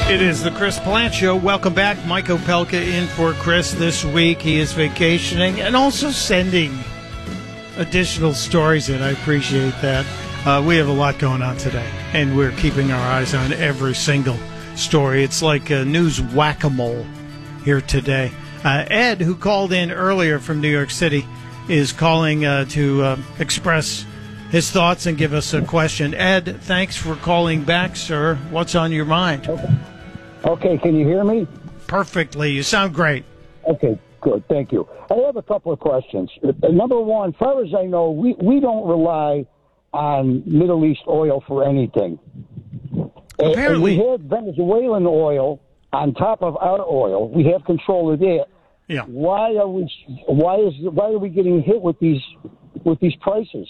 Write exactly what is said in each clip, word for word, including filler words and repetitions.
It is the Chris Plant Show. Welcome back. Mike Opelka in for Chris this week. He is vacationing and also sending additional stories in. I appreciate that. Uh, we have a lot going on today, and we're keeping our eyes on every single story. It's like a news whack-a-mole here today. Uh, Ed, who called in earlier from New York City, is calling uh, to uh, express his thoughts and give us a question. Ed, thanks for calling back, sir. What's on your mind? Okay. Okay, can you hear me? Perfectly. You sound great. Okay, good. Thank you. I have a couple of questions. Uh, number one, as far as I know, we, we don't rely on Middle East oil for anything. Apparently. And we have Venezuelan oil on top of our oil. We have control of that. Yeah. Why are we? Why is? Why are we getting hit with these with these prices?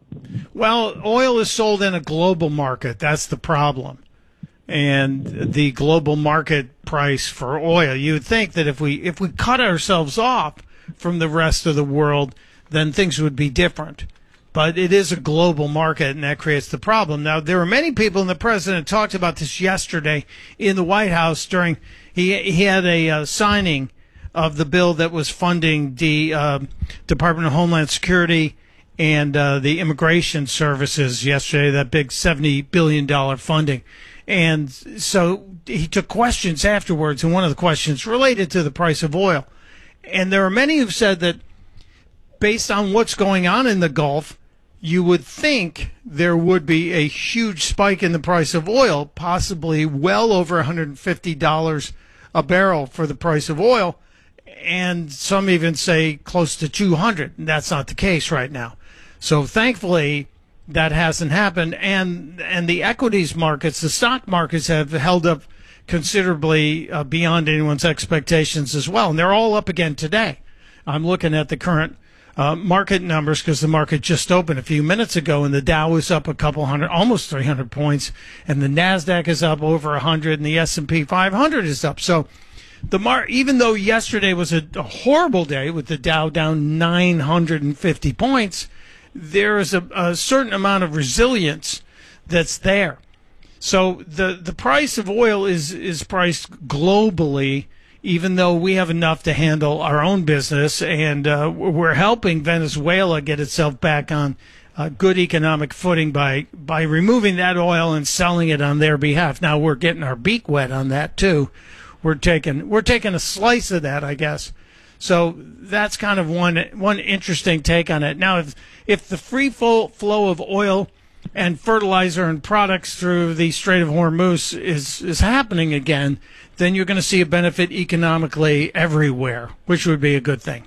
Well, oil is sold in a global market. That's the problem. And the global market price for oil, you would think that if we if we cut ourselves off from the rest of the world, then things would be different. But it is a global market, and that creates the problem. Now, there were many people, and the president talked about this yesterday in the White House during he he had a uh, signing of the bill that was funding the uh, Department of Homeland Security and uh, the Immigration Services yesterday, that big seventy billion dollars funding. And so he took questions afterwards, and one of the questions related to the price of oil. And there are many who've said that based on what's going on in the Gulf, you would think there would be a huge spike in the price of oil, possibly well over one hundred fifty dollars a barrel for the price of oil. And some even say close to two hundred. And that's not the case right now. So thankfully, that hasn't happened, and and the equities markets, the stock markets have held up considerably uh, beyond anyone's expectations as well, and they're all up again today. I'm looking at the current uh, market numbers because the market just opened a few minutes ago, and the Dow is up a couple hundred, almost three hundred points, and the Nasdaq is up over one hundred, and the S and P five hundred is up. So the mar- even though yesterday was a, a horrible day with the Dow down nine hundred fifty points, there is a, a certain amount of resilience that's there. So the, the price of oil is, is priced globally, even though we have enough to handle our own business, and uh, we're helping Venezuela get itself back on uh, good economic footing by, by removing that oil and selling it on their behalf. Now we're getting our beak wet on that too. We're taking we're taking a slice of that, I guess. So that's kind of one one interesting take on it. Now, if if the free flow flow of oil and fertilizer and products through the Strait of Hormuz is is happening again, then you're going to see a benefit economically everywhere, which would be a good thing.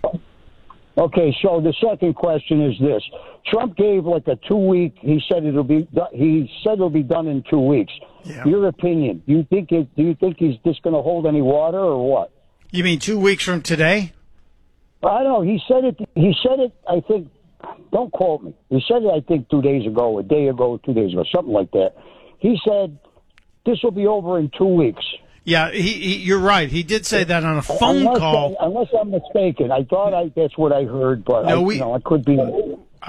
Okay, so the second question is this: Trump gave like a two week. He said it'll be. He said it'll be done in two weeks. Yeah. Your opinion? Do you think it? Do you think he's just going to hold any water or what? You mean two weeks from today? I don't know. He said it. He said it. I think. Don't quote me. He said it. I think two days ago, a day ago, two days ago, something like that. He said this will be over in two weeks. Yeah, he, he, you're right. He did say that on a phone unless call. I, unless I'm mistaken, I thought I, that's what I heard, but no, I, we, you know, I could be.